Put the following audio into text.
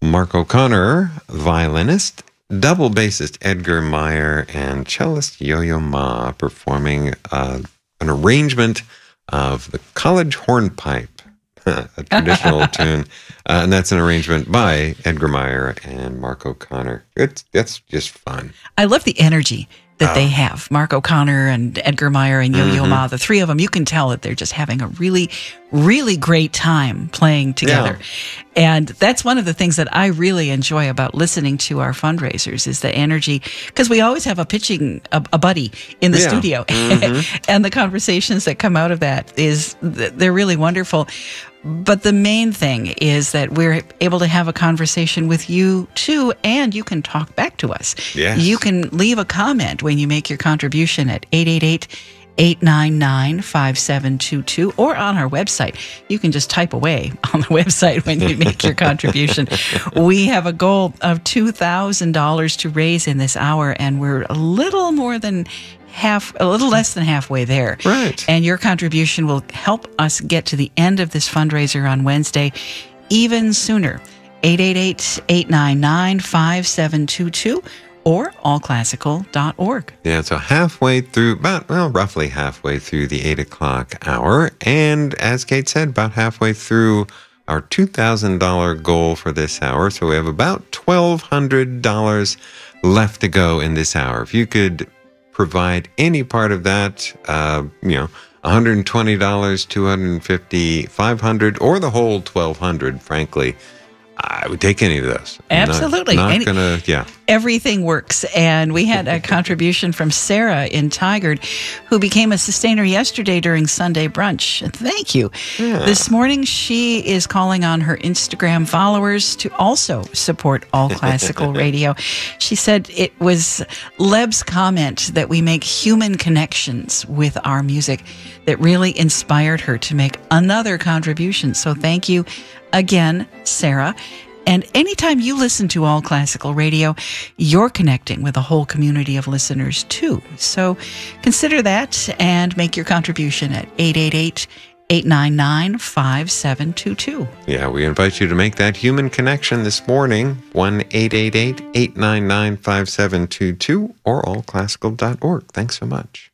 Mark O'Connor, violinist, double bassist Edgar Meyer, and cellist Yo-Yo Ma performing an arrangement of the College Hornpipe, a traditional tune. And that's an arrangement by Edgar Meyer and Mark O'Connor. That's just fun. I love the energy that they have. Mark O'Connor and Edgar Meyer and Yo-Yo Ma, the three of them, you can tell that they're just having a really, really great time playing together. Yeah. And that's one of the things that I really enjoy about listening to our fundraisers is the energy, because we always have a buddy in the studio. And the conversations that come out of that they're really wonderful. But the main thing is that we're able to have a conversation with you too, and you can talk back to us. Yes. You can leave a comment when you make your contribution at 888-899-5722 or on our website. You can just type away on the website when you make your contribution. We have a goal of $2,000 to raise in this hour, and we're a little less than halfway there. Right. And your contribution will help us get to the end of this fundraiser on Wednesday even sooner. 888-899-5722 or allclassical.org. Yeah, so roughly halfway through the 8 o'clock hour. And as Kate said, about halfway through our $2,000 goal for this hour. So we have about $1,200 left to go in this hour. If you could provide any part of that, $120, $250, $500, or the whole $1,200, frankly, I would take any of those. Absolutely. Not gonna, yeah. Everything works. And we had a contribution from Sarah in Tigard, who became a sustainer yesterday during Sunday brunch. Thank you. Yeah. This morning, she is calling on her Instagram followers to also support All Classical Radio. She said it was Leb's comment that we make human connections with our music that really inspired her to make another contribution. So thank you again, Sarah. And anytime you listen to All Classical Radio, you're connecting with a whole community of listeners too. So consider that and make your contribution at 888-899-5722. Yeah, we invite you to make that human connection this morning, 1-888-899-5722 or allclassical.org. Thanks so much.